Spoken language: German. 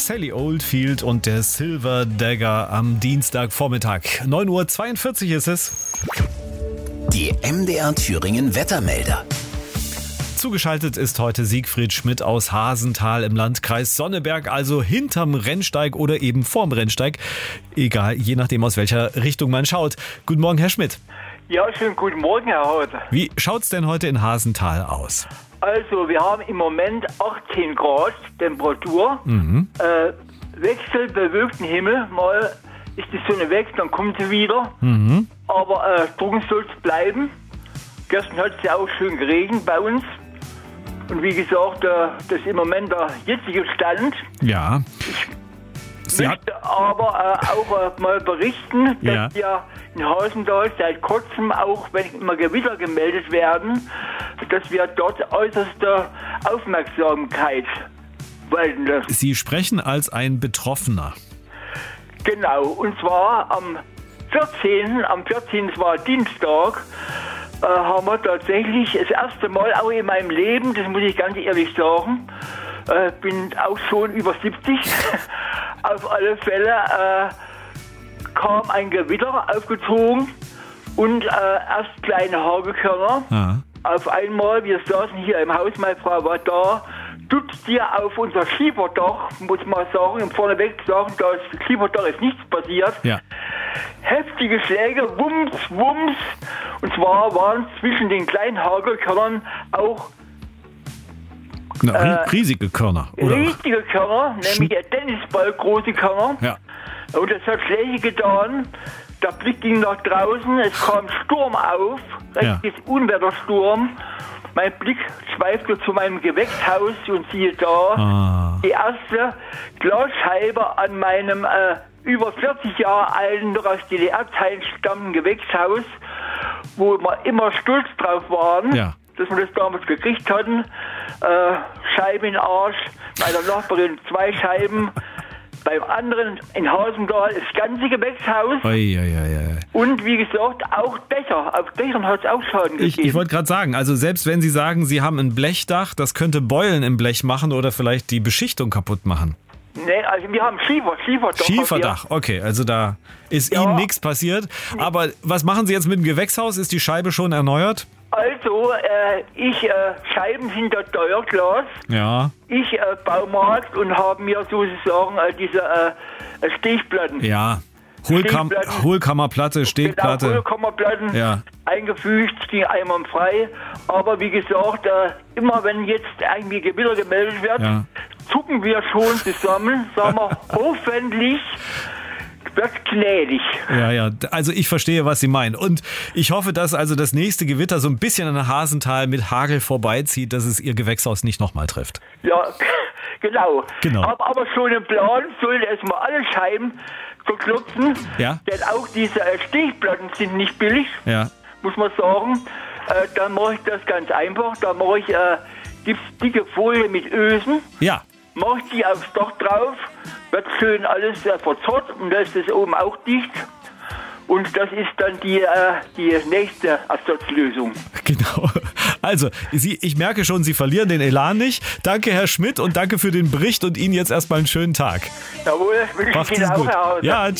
Sally Oldfield und der Silver Dagger am Dienstagvormittag. 9:42 Uhr ist es. Die MDR Thüringen Wettermelder. Zugeschaltet ist heute Siegfried Schmidt aus Hasenthal im Landkreis Sonneberg, also hinterm Rennsteig oder eben vorm Rennsteig. Egal, je nachdem aus welcher Richtung man schaut. Guten Morgen, Herr Schmidt. Ja, schönen guten Morgen, Herr Haut. Wie schaut's denn heute in Hasenthal aus? Also, wir haben im Moment 18 Grad Temperatur, wechselbewölkten Himmel, mal ist die Sonne weg, dann kommt sie wieder, aber trocken soll es bleiben. Gestern hat es ja auch schön geregnet bei uns und wie gesagt, das ist im Moment der jetzige Stand. Ja. Ich möchte aber auch mal berichten, dass wir in Hasenthal seit kurzem, auch wenn immer Gewitter gemeldet werden, dass wir dort äußerste Aufmerksamkeit walten lassen. Sie sprechen als ein Betroffener. Genau, und zwar am 14. Es war Dienstag, haben wir tatsächlich das erste Mal auch in meinem Leben, das muss ich ganz ehrlich sagen, bin auch schon über 70, auf alle Fälle kam ein Gewitter aufgezogen und erst kleine Hagelkörner. Ja. Auf einmal, wir saßen hier im Haus, meine Frau war da, stützt hier auf unser Schieberdach, muss man sagen, vorneweg sagen, das Schieberdach ist nichts passiert. Ja. Heftige Schläge, Wumms, Wumms. Und zwar waren zwischen den kleinen Hagelkörnern auch riesige Körner, oder? Riesige Körner, nämlich ein Tennisball große Körner. Ja. Und es hat Schläge getan. Der Blick ging nach draußen, es kam Sturm auf, richtiges Unwettersturm. Mein Blick schweifte zu meinem Gewächshaus und siehe da, die erste Glasscheibe an meinem über 40 Jahre alten, noch aus DDR-Zeiten stammenden Gewächshaus, wo wir immer stolz drauf waren, dass wir das damals gekriegt hatten. Scheibe in den Arsch, meiner Nachbarin 2 Scheiben. Beim anderen in Hasenthal das ganze Gewächshaus. Und wie gesagt, auch Dächer. Auf Dächern hat es auch Schaden gegeben. Ich wollte gerade sagen, also selbst wenn Sie sagen, Sie haben ein Blechdach, das könnte Beulen im Blech machen oder vielleicht die Beschichtung kaputt machen. Nee, also wir haben Schieferdach. Schieferdach, okay, also da ist Ihnen nichts passiert. Aber was machen Sie jetzt mit dem Gewächshaus? Ist die Scheibe schon erneuert? Also, Scheiben hinter Steuerglas. Ja. Ich Baumarkt und habe mir sozusagen diese Stechplatten. Ja. Hohlkammerplatte, Stechplatte. Genau, Hohlkammerplatten eingefügt, ging einwandfrei. Aber wie gesagt, immer wenn jetzt irgendwie Gewitter gemeldet wird, zucken wir schon zusammen, sagen wir hoffentlich wird gnädig. Ja, also ich verstehe, was Sie meinen. Und ich hoffe, dass also das nächste Gewitter so ein bisschen an Hasenthal mit Hagel vorbeizieht, dass es Ihr Gewächshaus nicht nochmal trifft. Ja, genau. Aber schon im Plan sollen erstmal alle Scheiben verklotzen. Ja. Denn auch diese Stechplatten sind nicht billig, muss man sagen. Dann mache ich das ganz einfach. Da mache ich dicke Folie mit Ösen. Ja. Mache ich die aufs Dach drauf, wird schön alles verzerrt und da ist das oben auch dicht. Und das ist dann die nächste Ersatzlösung. Genau. Also, ich merke schon, Sie verlieren den Elan nicht. Danke, Herr Schmidt, und danke für den Bericht und Ihnen jetzt erstmal einen schönen Tag. Jawohl, wünsche ich Ihnen auch, Herr Hauser. Ja, tschüss.